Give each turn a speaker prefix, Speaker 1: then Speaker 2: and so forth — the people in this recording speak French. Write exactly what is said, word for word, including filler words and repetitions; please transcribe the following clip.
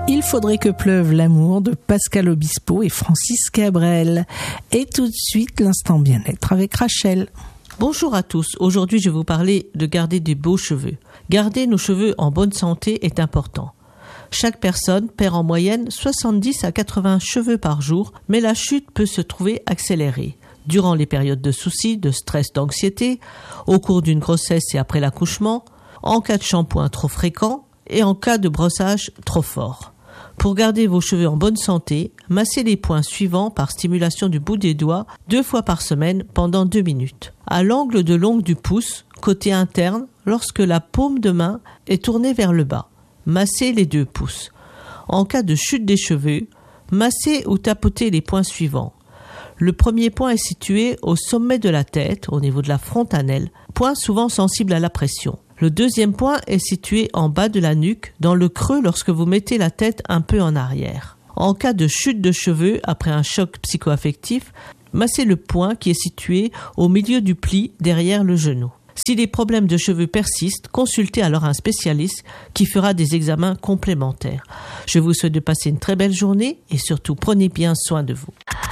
Speaker 1: Il faudrait que pleuve l'amour de Pascal Obispo et Francis Cabrel. Et tout de suite, l'instant bien-être avec Rachel.
Speaker 2: Bonjour à tous. Aujourd'hui, je vais vous parler de garder des beaux cheveux. Garder nos cheveux en bonne santé est important. Chaque personne perd en moyenne soixante-dix à quatre-vingts cheveux par jour, mais la chute peut se trouver accélérée. Durant les périodes de soucis, de stress, d'anxiété, au cours d'une grossesse et après l'accouchement, en cas de shampoing trop fréquent et en cas de brossage trop fort. Pour garder vos cheveux en bonne santé, massez les points suivants par stimulation du bout des doigts deux fois par semaine pendant deux minutes. À l'angle de l'ongle du pouce, côté interne, lorsque la paume de main est tournée vers le bas. Massez les deux pouces. En cas de chute des cheveux, massez ou tapotez les points suivants. Le premier point est situé au sommet de la tête, au niveau de la frontanelle, point souvent sensible à la pression. Le deuxième point est situé en bas de la nuque, dans le creux lorsque vous mettez la tête un peu en arrière. En cas de chute de cheveux après un choc psychoaffectif, massez le point qui est situé au milieu du pli derrière le genou. Si les problèmes de cheveux persistent, consultez alors un spécialiste qui fera des examens complémentaires. Je vous souhaite de passer une très belle journée et surtout prenez bien soin de vous.